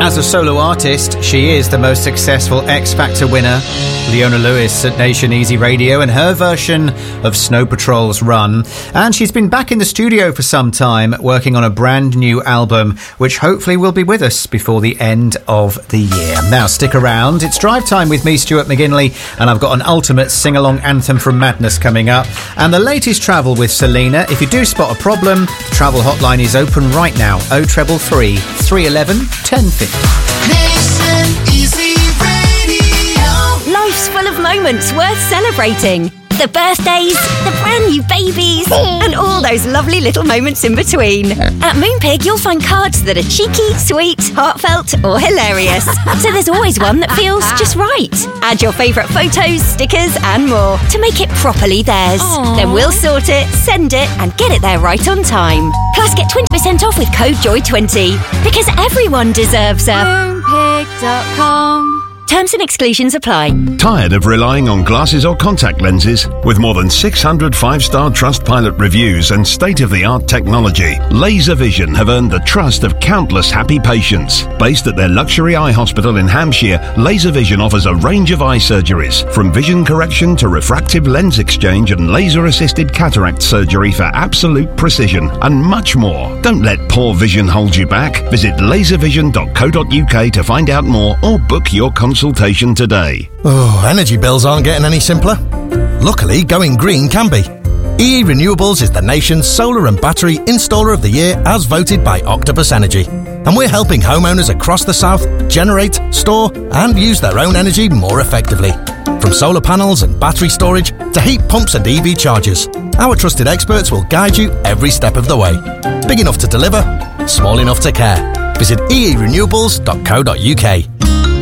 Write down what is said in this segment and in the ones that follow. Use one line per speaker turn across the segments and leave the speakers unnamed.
As a solo artist, she is the most successful X Factor winner, Leona Lewis at Nation Easy Radio, and her version of Snow Patrol's Run. And she's been back in the studio for some time, working on a brand new album, which hopefully will be with us before the end of the year. Now, stick around. It's Drive Time with me, Stuart McGinley, and I've got an ultimate sing-along anthem from Madness coming up. And the latest travel with Selena. If you do spot a problem, travel hotline is open right now. 0333 311 1050.
Nation Easy Radio.
Life's full of moments worth celebrating. The birthdays, the brand new babies, and all those lovely little moments in between. At Moonpig, you'll find cards that are cheeky, sweet, heartfelt, or hilarious. So there's always one that feels just right. Add your favourite photos, stickers, and more to make it properly theirs.
Aww.
Then we'll sort it, send it, and get it there right on time. Plus, get 20% off with code JOY20, because everyone deserves a
Moonpig.com.
Terms and exclusions apply.
Tired of relying on glasses or contact lenses? With more than 600 five-star Trustpilot reviews and state-of-the-art technology, Laser Vision have earned the trust of countless happy patients. Based at their luxury eye hospital in Hampshire, Laser Vision offers a range of eye surgeries, from vision correction to refractive lens exchange and laser-assisted cataract surgery for absolute precision, and much more. Don't let poor vision hold you back. Visit laservision.co.uk to find out more or book your consultation today.
Oh, energy bills aren't getting any simpler. Luckily, going green can be. EE Renewables is the nation's solar and battery installer of the year as voted by Octopus Energy. And we're helping homeowners across the south generate, store and use their own energy more effectively. From solar panels and battery storage to heat pumps and EV chargers, our trusted experts will guide you every step of the way. Big enough to deliver, small enough to care. Visit eerenewables.co.uk.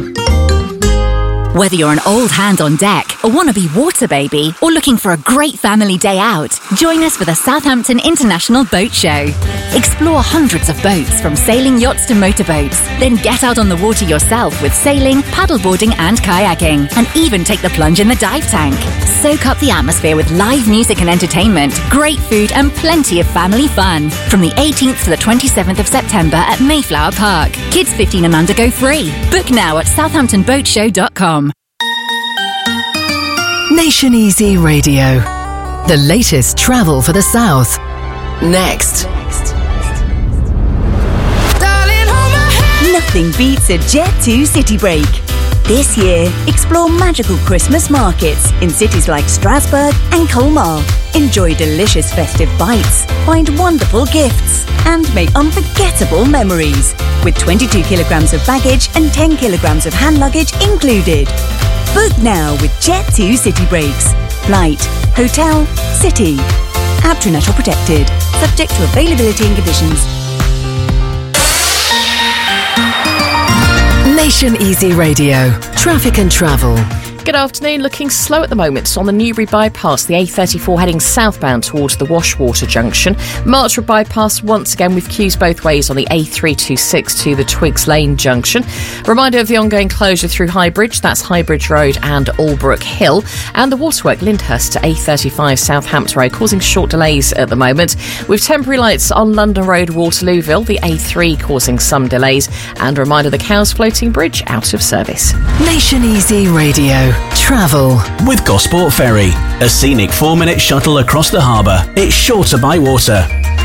Whether you're an old hand on deck, a wannabe water baby, or looking for a great family day out, join us for the Southampton International Boat Show. Explore hundreds of boats, from sailing yachts to motorboats. Then get out on the water yourself with sailing, paddleboarding and kayaking, and even take the plunge in the dive tank. Soak up the atmosphere with live music and entertainment, great food and plenty of family fun. From the 18th to the 27th of September at Mayflower Park. Kids 15 and under go free. Book now at southamptonboatshow.com.
Nation Easy Radio. The latest travel for the South. Next.
Nothing beats a Jet2 city break. This year, explore magical Christmas markets in cities like Strasbourg and Colmar. Enjoy delicious festive bites, find wonderful gifts, and make unforgettable memories. With 22 kilograms of baggage and 10 kilograms of hand luggage included. Book now with Jet2 City Breaks. Flight, hotel, city. Abtranet or protected. Subject to availability and conditions.
Nation Easy Radio. Traffic and travel.
Good afternoon. Looking slow at the moment on the Newbury bypass, the A34 heading southbound towards the Washwater junction. Marchwood bypass once again with queues both ways on the A326 to the Twigs Lane junction. Reminder of the ongoing closure through Highbridge, that's Highbridge Road and Albrook Hill. And the waterwork Lyndhurst to A35 Southampton Road, causing short delays at the moment. With temporary lights on London Road, Waterlooville, the A3 causing some delays. And a reminder, the Cowes Floating Bridge out of service.
Nation Easy Radio. Travel.
With Gosport Ferry, a scenic 4-minute shuttle across the harbour. It's shorter by water.